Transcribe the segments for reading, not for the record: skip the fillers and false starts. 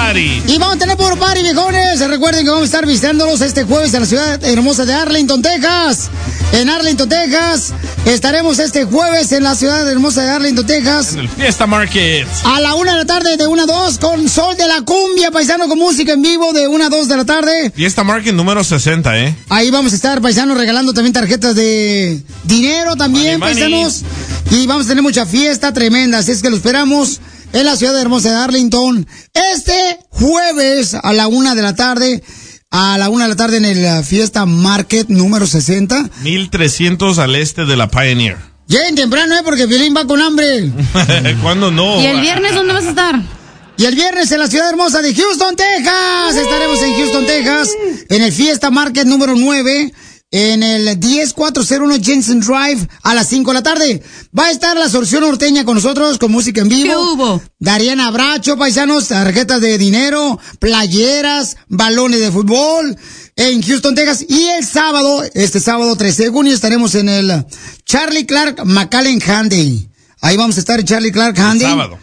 party. Y vamos a tener puro party, viejones. Recuerden que vamos a estar visitándolos este jueves en la ciudad hermosa de Arlington, Texas. En Arlington, Texas. Estaremos este jueves en la ciudad hermosa de Arlington, Texas. En el Fiesta Market. A la 1 de la tarde, de 1 a 2, con Sol de la Cumbia, paisano, con música en vivo, de 1 a 2 de la tarde. Fiesta Market número 60, Ahí vamos a estar, paisanos, regalando también tarjetas de dinero también, money. paisanos. Y vamos a tener mucha fiesta tremenda, así es que lo esperamos en la ciudad hermosa de Arlington. Este jueves a la 1 de la tarde. A la 1 de la tarde en el Fiesta Market número 60. 1300 al este de la Pioneer. Lleguen temprano, porque Piolín va con hambre. ¿Cuándo no? ¿Y el viernes dónde vas a estar? Y el viernes en la ciudad hermosa de Houston, Texas. Estaremos en Houston, Texas, en el Fiesta Market número 9, en el 10401 Jensen Drive, a las 5 de la tarde. Va a estar la Solución Norteña con nosotros, con música en vivo. ¿Qué hubo? Dariana Bracho, paisanos, tarjetas de dinero, playeras, balones de fútbol, en Houston, Texas. Y el sábado, este sábado 13 de junio, estaremos en el Charlie Clark McAllen Handy. Ahí vamos a estar en Charlie Clark Handy.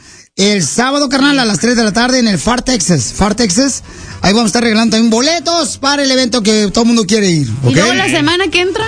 El sábado, carnal, a las 3 de la tarde en el Far Texas. Ahí vamos a estar regalando también boletos para el evento que todo el mundo quiere ir. ¿Okay? ¿Y luego la semana que entra?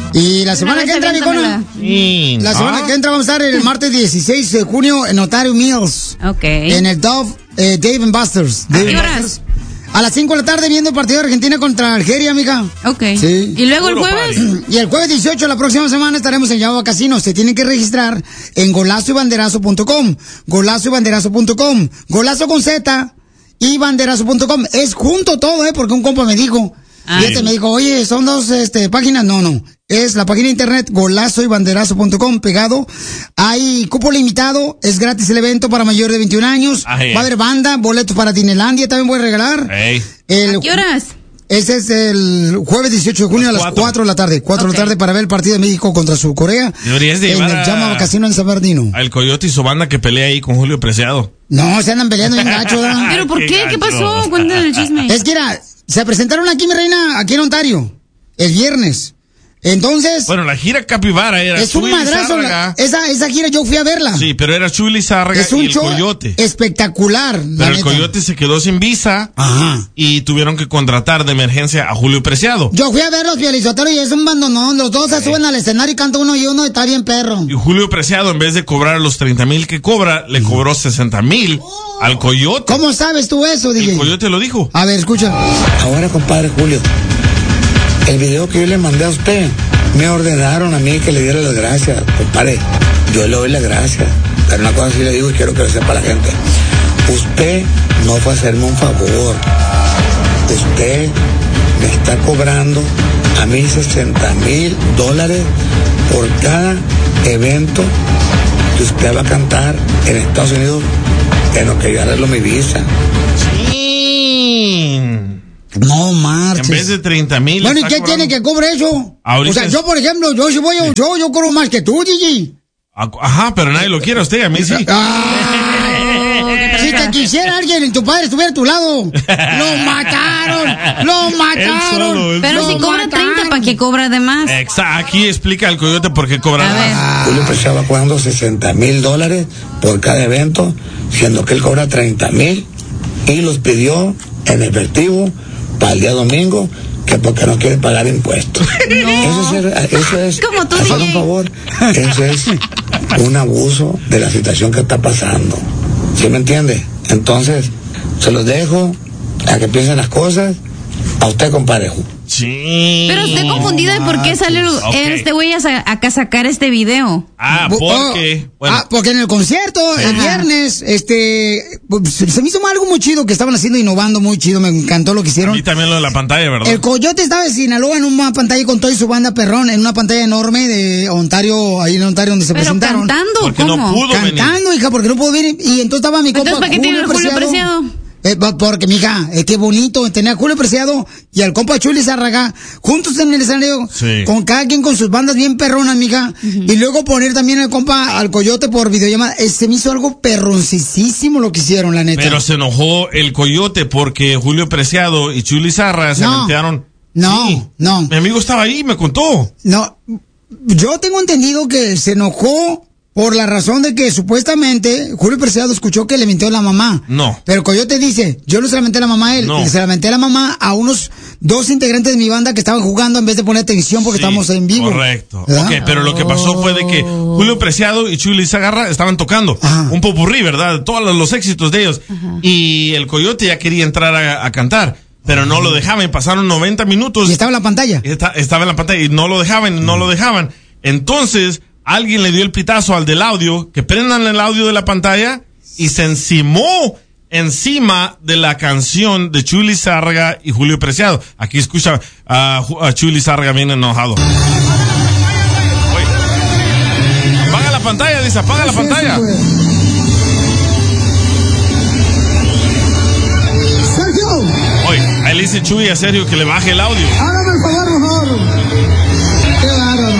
Y la semana que entra, viejona. La semana que entra vamos a estar el martes 16 de junio en Ontario Mills. Ok. En el Dave & Buster's. ¿A qué horas? A las 5 de la tarde viendo el partido de Argentina contra Algeria, amiga. Ok. Sí. ¿Y luego el jueves? Y el jueves 18, la próxima semana, estaremos en Yahoo Casino. Se tienen que registrar en golazoybanderazo.com. Golazoybanderazo.com. Golazo con Z y banderazo.com. Es junto todo, porque un compa me dijo. Y me dijo, oye, son dos páginas. No. Es la página de internet golazoybanderazo.com, pegado. Hay cupo limitado, es gratis el evento para mayor de 21 años. Va a haber banda, boletos para Tinelandia, también voy a regalar. ¿A qué horas? Ese es el jueves 18 de junio a las 4 de la tarde. 4 de la tarde para ver el partido de México contra Sur Corea. Deberías de en el Llama Casino en San Bernardino. Al Coyote y su banda que pelea ahí con Julio Preciado. No, se andan peleando bien gacho, ¿verdad? ¿Pero por qué? ¿Qué pasó? Cuéntanos el chisme. Es que se presentaron aquí, mi reina, aquí en Ontario, el viernes. Entonces... Bueno, la gira Capibara era es un madrazo. Esa gira yo fui a verla. Sí, pero era Chuy Lizárraga y el Coyote. Espectacular. Pero el Coyote se quedó sin visa. Ajá. Y tuvieron que contratar de emergencia a Julio Preciado. Yo fui a verlos, Piolizotero, y es un bandonón. Los dos se suben al escenario y canta uno y uno y está bien perro. Y Julio Preciado, en vez de cobrar los 30,000 que cobra, le cobró 60,000 al Coyote. ¿Cómo sabes tú eso, DJ? El Coyote lo dijo. A ver, escucha. Ahora, compadre Julio, el video que yo le mandé a usted, me ordenaron a mí que le diera las gracias. Compadre, yo le doy las gracias. Pero una cosa sí le digo y quiero que lo sepa la gente. Usted no fue a hacerme un favor. Usted me está cobrando a mí $60,000 por cada evento que usted va a cantar en Estados Unidos en lo que yo arreglo mi visa. Sí. No marches. En vez de 30,000. Bueno, ¿y qué tiene que cobre eso? Ahorita o sea, yo, por ejemplo, yo cobro más que tú, Gigi. Ajá, pero nadie lo quiere a usted, a mí sí. Si te quisiera alguien y tu padre estuviera a tu lado. Lo mataron. Pero si cobra 30, ¿para qué cobra de más? Exacto, aquí explica el Coyote por qué cobra más. Julio Preciado va cobrando $60,000 por cada evento, siendo que él cobra 30,000 y los pidió en efectivo para el día domingo, que porque no quiere pagar impuestos. No. Eso es ¿cómo tú hacer un favor. Eso es un abuso de la situación que está pasando. ¿Sí me entiende? Entonces, se los dejo a que piensen las cosas. A usted, compadre. Sí. Pero estoy confundida de por qué salió este güey a sacar este video. Porque... Bueno. Porque en el concierto, el viernes, se me hizo algo muy chido que estaban haciendo, innovando muy chido, me encantó lo que hicieron. Y también lo de la pantalla, ¿verdad? El Coyote estaba en Sinaloa en una pantalla con toda su banda perrón, en una pantalla enorme de Ontario, ahí en Ontario donde se presentaron. Cantando, porque ¿cómo? No pudo cantando, venir. hija, porque no pudo venir. Y entonces estaba mi compa. Entonces, ¿para qué tiene Julio Preciado? Porque, mija, qué bonito tener a Julio Preciado y al compa Chuy Lizárraga juntos en el escenario, con cada quien con sus bandas bien perronas, mija, y luego poner también al compa al Coyote por videollamada. Se me hizo algo perroncísimo lo que hicieron, la neta. Pero se enojó el Coyote porque Julio Preciado y Chuy Lizárraga se mentearon. No. Mi amigo estaba ahí y me contó. No, yo tengo entendido que se enojó Por la razón de que supuestamente Julio Preciado escuchó que le mintió a la mamá. No. Pero Coyote dice, yo no se la menté a la mamá a él, No. se la menté a la mamá a unos 2 integrantes de mi banda que estaban jugando en vez de poner atención porque estábamos en vivo. Correcto. ¿Verdad? Ok, pero lo que pasó fue de que Julio Preciado y Chuy Lizárraga estaban tocando un popurrí, ¿verdad? Todos los éxitos de ellos. Y el Coyote ya quería entrar a cantar, pero no lo dejaban. Y pasaron 90 minutos. Y estaba en la pantalla. Estaba en la pantalla y no lo dejaban. Entonces, alguien le dio el pitazo al del audio, que prendan el audio de la pantalla, y se encimó encima de la canción de Chuy Lizárraga y Julio Preciado. Aquí escucha a Chuy Lizárraga bien enojado. Oye, apaga la pantalla, dice, apaga la pantalla. Sergio, Oye, ahí le dice Chuy a Sergio que le baje el audio. hágame el favor, mejor. Qué bárbaro.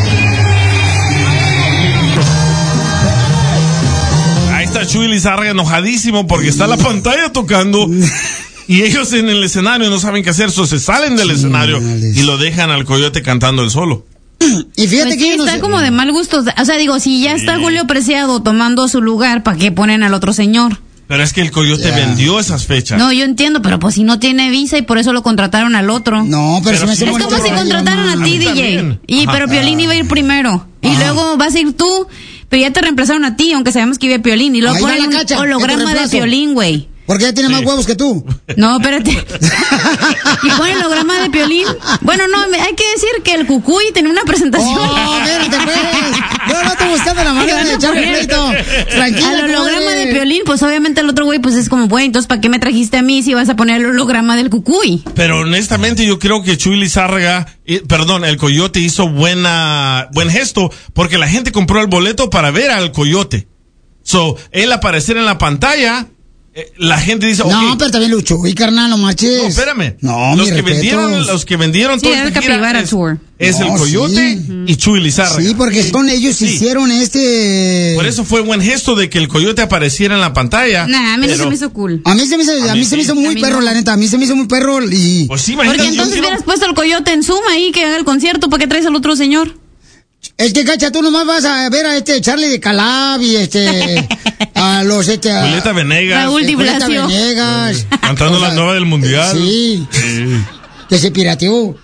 Ahí está Chuy Lizárraga enojadísimo porque está la pantalla tocando y ellos en el escenario no saben qué hacer, se salen del escenario y lo dejan al Coyote cantando el solo. Y fíjate Pues que sí, yo no está sé- como de mal gusto. O sea, digo, si ya está Julio Preciado tomando su lugar, ¿para qué ponen al otro señor? Pero es que el Coyote vendió esas fechas. No, yo entiendo, pero pues si no tiene visa y por eso lo contrataron al otro. No, pero, Pero se me hace sí, Es bonito como si rollo, contrataran a man. ti, mí DJ. también. Y Ajá. pero Piolín iba a ir primero. Y luego vas a ir tú, pero ya te reemplazaron a ti, aunque sabemos que iba Piolín. Y luego Ahí va ponen la un Cacha, que te holograma de reemplazo. Piolín, güey. Porque ella tiene más huevos que tú. No, espérate. Y ponen holograma de Piolín. Bueno, no, hay que decir que el Cucuy tenía una presentación. Oh, espérate, pues. No estoy buscando la manera de echarle pleito. Tranquila, Al holograma comadre. de Piolín, pues obviamente el otro güey pues es como, güey, entonces ¿para qué me trajiste a mí si vas a poner el holograma del Cucuy? Pero honestamente yo creo que Chuy Lizárraga, el Coyote hizo buen gesto porque la gente compró el boleto para ver al Coyote. So, él aparecer en la pantalla, la gente dice, No, ok, pero también Lucho. Y carnal, no marches. no, espérame. No, los mis que respetos. vendieron Sí, toda era esta el gira Capibara Tour. es el No, Coyote sí. y Chuy Lizárraga. Sí, porque con ellos Sí. hicieron Por eso fue buen gesto de que el Coyote apareciera en la pantalla. Nah, a mí no pero- se me hizo cool. A mí se me hizo sí. muy A mí perro, no. la neta. A mí se me hizo muy perro y... Pues sí, imagínate, Porque yo entonces quiero- hubieras puesto el Coyote en Zoom ahí que haga el concierto, ¿para qué traes al otro señor? Es que, Cacha, tú nomás vas a ver a Charlie de Calab y a los Julieta Venegas Raúl Di Julieta Blasio. Venegas. cantando O sea, la nueva del mundial. Sí. Que se pirateó.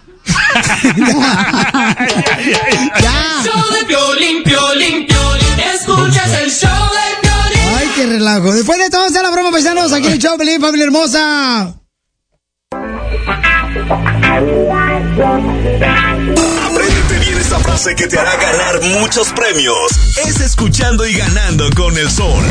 Ya. Show de Piolín, Piolín, Piolín. Escuchas el show de Piolín. Ay, qué relajo. Después de todo, está la broma, paisanos. Aquí en el show, Pelín, familia hermosa. Apréndete bien esta frase que te hará ganar muchos premios. Es escuchando y ganando con el Sol.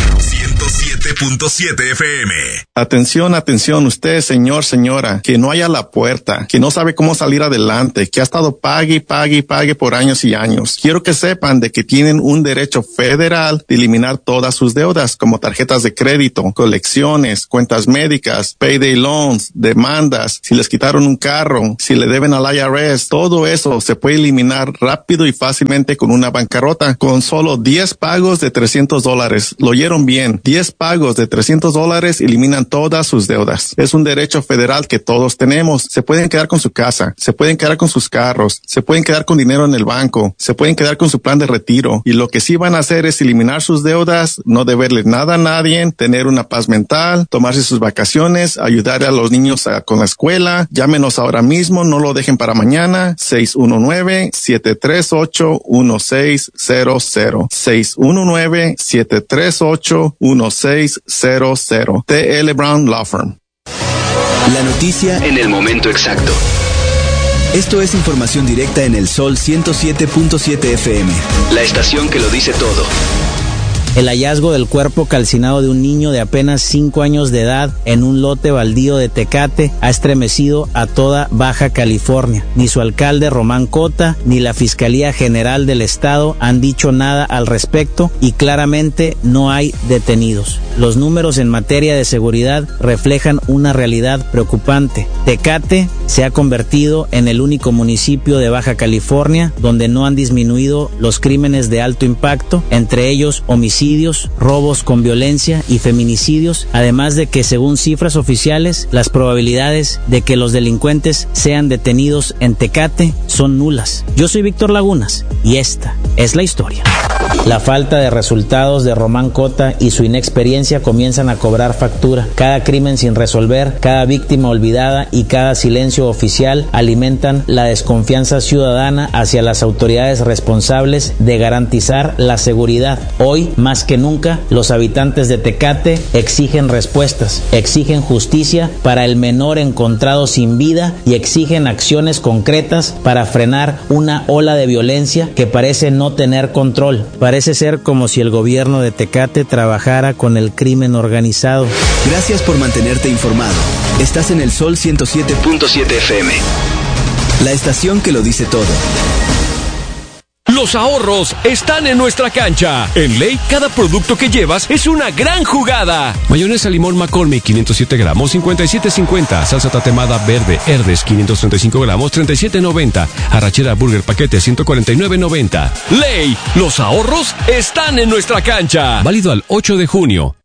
107.7 FM. Atención, atención, usted, señor, señora, que no haya la puerta, que no sabe cómo salir adelante, que ha estado pague por años y años. Quiero que sepan de que tienen un derecho federal de eliminar todas sus deudas, como tarjetas de crédito, colecciones, cuentas médicas, payday loans, demandas, si les quitaron un carro, si le deben al IRS, todo eso se puede eliminar rápido y fácilmente con una bancarrota, con solo 10 pagos de $300. Lo oyeron bien, 10 pagos de $300 eliminan todas sus deudas. Es un derecho federal que todos tenemos. Se pueden quedar con su casa, se pueden quedar con sus carros, se pueden quedar con dinero en el banco, se pueden quedar con su plan de retiro. Y lo que sí van a hacer es eliminar sus deudas, no deberle nada a nadie, tener una paz mental, tomarse sus vacaciones, ayudar a los niños con la escuela. Llámenos ahora mismo, no lo dejen para mañana. 619-738-1600. 619-738-1600. TL Brown Law Firm. La noticia en el momento exacto. Esto es información directa en el Sol 107.7 FM. La estación que lo dice todo. El hallazgo del cuerpo calcinado de un niño de apenas 5 años de edad en un lote baldío de Tecate ha estremecido a toda Baja California. Ni su alcalde Román Cota ni la Fiscalía General del Estado han dicho nada al respecto y claramente no hay detenidos. Los números en materia de seguridad reflejan una realidad preocupante. Tecate se ha convertido en el único municipio de Baja California donde no han disminuido los crímenes de alto impacto, entre ellos homicidios, robos con violencia y feminicidios, además de que según cifras oficiales, las probabilidades de que los delincuentes sean detenidos en Tecate son nulas. Yo soy Víctor Lagunas y esta es la historia. La falta de resultados de Román Cota y su inexperiencia comienzan a cobrar factura. Cada crimen sin resolver, cada víctima olvidada y cada silencio oficial alimentan la desconfianza ciudadana hacia las autoridades responsables de garantizar la seguridad. Hoy, más que nunca, los habitantes de Tecate exigen respuestas, exigen justicia para el menor encontrado sin vida y exigen acciones concretas para frenar una ola de violencia que parece no tener control. Parece ser como si el gobierno de Tecate trabajara con el crimen organizado. Gracias por mantenerte informado. Estás en el Sol 107.7 FM. La estación que lo dice todo. Los ahorros están en nuestra cancha. En Ley, cada producto que llevas es una gran jugada. Mayonesa limón McCormick, 507 gramos, 57.50. Salsa tatemada verde Herdes, 535 gramos, 37.90. Arrachera Burger paquete, 149.90. Ley, los ahorros están en nuestra cancha. Válido al 8 de junio.